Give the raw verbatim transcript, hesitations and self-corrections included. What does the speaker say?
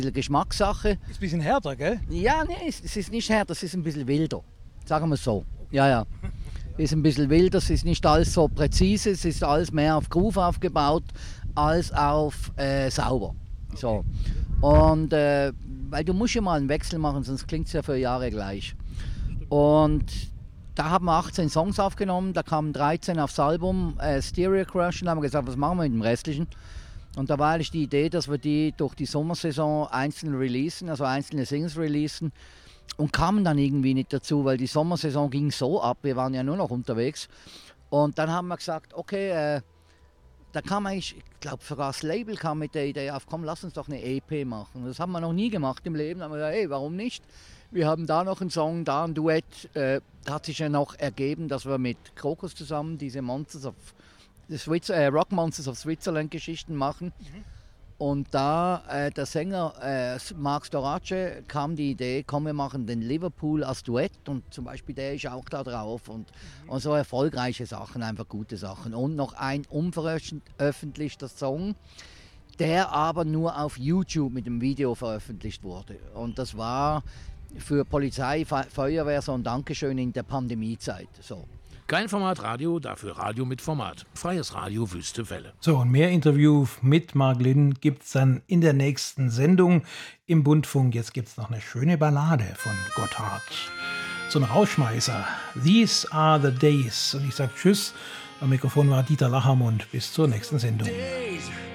Geschmackssache. Ist ein bisschen härter, gell? Ja, nee, es, es ist nicht härter, es ist ein bisschen wilder. Sagen wir es so. Ja, ja. Es ist ein bisschen wilder, es ist nicht alles so präzise, es ist alles mehr auf Groove aufgebaut als auf äh, sauber. So. Und äh, weil du musst ja mal einen Wechsel machen, sonst klingt es ja für Jahre gleich. Und da haben wir achtzehn Songs aufgenommen, da kamen dreizehn aufs Album, äh, Stereo Crush, und haben wir gesagt, was machen wir mit dem Restlichen? Und da war eigentlich die Idee, dass wir die durch die Sommersaison einzeln releasen, also einzelne Singles releasen, und kamen dann irgendwie nicht dazu, weil die Sommersaison ging so ab, wir waren ja nur noch unterwegs. Und dann haben wir gesagt, okay, äh, da kam eigentlich, ich glaube sogar das Label kam mit der Idee auf, komm, lass uns doch eine E P machen. Das haben wir noch nie gemacht im Leben, da haben wir gesagt, hey, warum nicht? Wir haben da noch einen Song, da ein Duett. Äh, hat sich ja noch ergeben, dass wir mit Krokus zusammen diese Monsters of Switzer, äh, Rock Monsters of Switzerland Geschichten machen. Mhm. Und da äh, der Sänger äh, Mark Storace kam die Idee, komm, wir machen den Liverpool als Duett, und zum Beispiel der ist auch da drauf, und, mhm. und so erfolgreiche Sachen, einfach gute Sachen. Und noch ein unveröffentlichter Song, der aber nur auf YouTube mit dem Video veröffentlicht wurde. Und das war für Polizei, Feuerwehr so ein Dankeschön in der Pandemiezeit. So. Kein Format Radio, dafür Radio mit Format. Freies Radio Wüste Welle. So, und mehr Interview mit Mark Lynn gibt es dann in der nächsten Sendung im Bundfunk. Jetzt gibt es noch eine schöne Ballade von Gotthard. So ein Rauschmeißer. These are the days. Und ich sage Tschüss. Am Mikrofon war Dieter Lachermund. Bis zur nächsten Sendung.